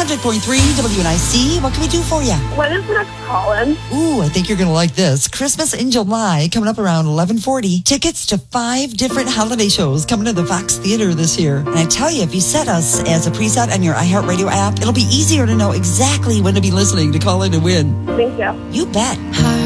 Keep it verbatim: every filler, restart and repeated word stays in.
hundred point three W N I C. What can we do for you? When is the next call-in? Ooh, I think you're going to like this. Christmas in July, coming up around eleven forty. Tickets to five different holiday shows coming to the Fox Theater this year. And I tell you, if you set us as a preset on your iHeartRadio app, it'll be easier to know exactly when to be listening to call in and win. Thank you. You bet. Heart